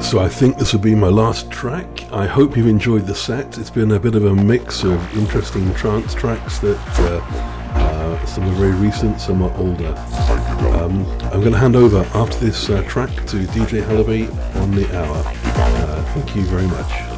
So I think this will be my last track. I hope you've enjoyed the set. It's been a bit of a mix of interesting trance tracks that some are very recent, some are older. I'm going to hand over after this track to DJ Halaby on the hour. Thank you very much.